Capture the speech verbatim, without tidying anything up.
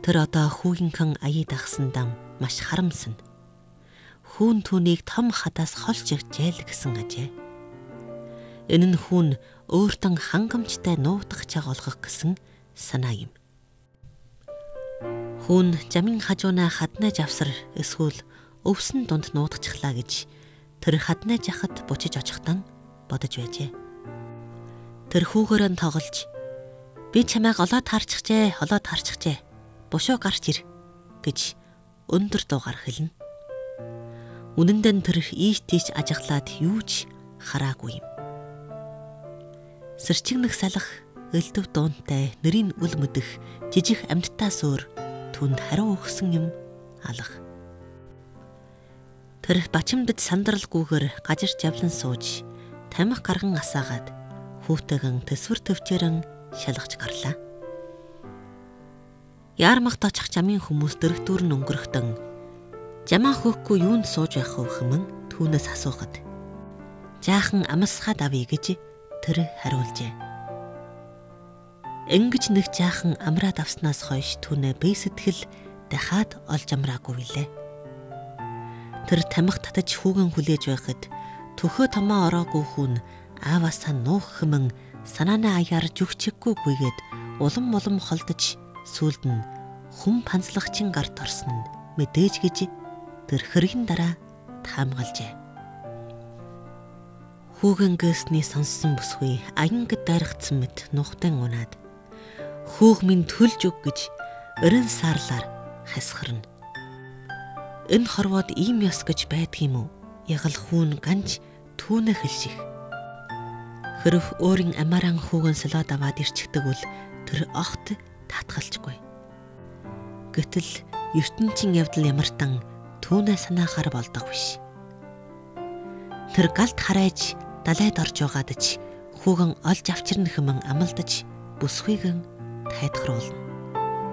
Тэр одоо хүүгийнхэн аяа дагсан дам маш харамсна. Хүүн түүнийг том хадаас холж ивжээл гэсэн ажээ. Энэ нь хүүн өөртөө хангамжтай нуугдах чаг олгох гэсэн санаа юм. Хүүн жамин хажуунаа хаднаж авсар эсвэл өвсөн дунд нуудчихлаа гэж тэр хаднаж яхад бучиж очихтан бодож байжээ. Тэр хүүгээрээ тоглож би чамайг олоод харчихжээ, олоод харчихжээ. Бушуу гарч ир гэж өндөр дуугаар хэлнэ. Үнэн дээр тэр ийш тийш ажиглаад юу ч хараагүй юм. Сэрчигнэх салах, элдв дуунтай нэрийн үл мэдэх жижиг амьтдаас өөр түнд хариу өгсөн юм алга. Тэр бачимдад сандралгүйгээр гажирч явлан сууж тамхи гарган асаагаад хүүтэйгэн төсвөр төвчээрэн шалгаж гарлаа. Яармагт очих жамын хүмүүс дөрөвдүр нь өнгөрөхтөн жамаа хөөхгүй юунд сууж байх вэ хэмээн түүнээс асуухад жаахан амсгаад авъя гэж тэр хариулжээ. Ингэж нэг жаахан амраад авснаас хойш түүнээ бие сэтгэл дахиад олж амраагүй билээ. Тэр тамхи татаж хүүгэн хүлээж байхад төхөө томоо ороогүй хүн ааваасаа нуух хэмээн санааны аяар зүгчэггүй гүйгээд улам улам холдож сүүлд нь хүм панцлагчин гарт орсон нь мэдээж гэж тэр хэргийн дараа таамаглажээ. Хүүгэн гээсний сонссон бүсгүй аянгад дайрагдсан мэт нухтан унаад хүүг минь төлж өг гэж өрн саарлаар хасгарна. Энэ хорвоод ийм ёс гэж байдгийм үү? Ягал хүүн ганж түүнэ хэлших. Хэрв өөрийн амааран хүүгэн солиод аваад ирчихдэг бол тэр огт татгалжгүй. Гэтэл ертөнцийн явдал ямартан түүнээ санаахаар болдог биш. Тэр галт харайж далайд орж байгаад ч хүүгэн олж авчирна хэмээн амлдаж бүсгүйгэн тайдгаруулна.